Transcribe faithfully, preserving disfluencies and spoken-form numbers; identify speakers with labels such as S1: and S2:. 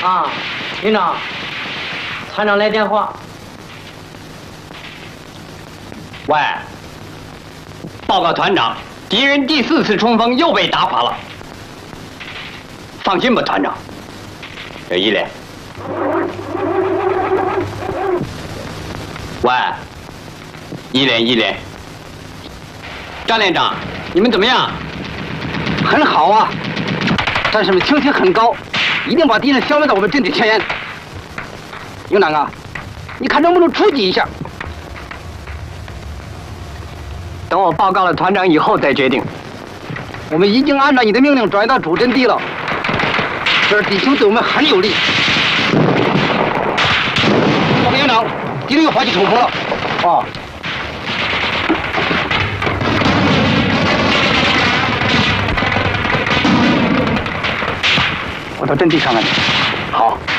S1: 啊，营长，团长来电话。
S2: 喂，报告团长，敌人第四次冲锋又被打垮了。放心吧，团长。一连。喂，一连一连。张连长，你们怎么样？
S3: 很好啊，战士们情绪很高，一定把敌人消灭到我们阵地前沿。营长啊，你看能不能出击一下？
S2: 等我报告了团长以后再决定。
S3: 我们已经按照你的命令转移到主阵地了，这儿敌情对我们很有利。报告营长，敌人又发起冲锋了。
S2: 哦。
S3: 我到阵地看看去。
S2: 好。